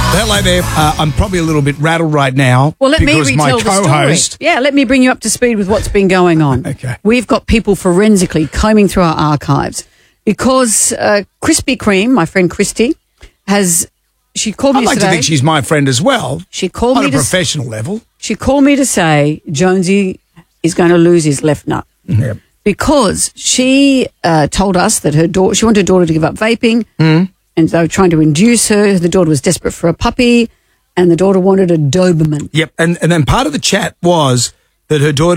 Hello there. I'm probably a little bit rattled right now. Well, let me because my retell the co-host. story. Yeah, let me bring you up to speed with what's been going on. Okay. We've got people forensically combing through our archives because Krispy Kreme, my friend Christy, she called me I'd like yesterday. to think she's my friend as well. She called on me a professional level. She called me to say Jonesy is going to lose his left nut. Yep. Because she told us that she wanted her daughter to give up vaping, and they were trying to induce her. The daughter was desperate for a puppy, and the daughter wanted a Doberman. Yep. And then part of the chat was that her daughter